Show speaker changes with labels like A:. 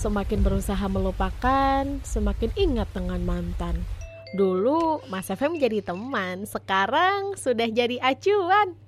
A: Semakin berusaha melupakan, semakin ingat dengan mantan. Dulu Mas FM jadi teman, sekarang sudah jadi acuan.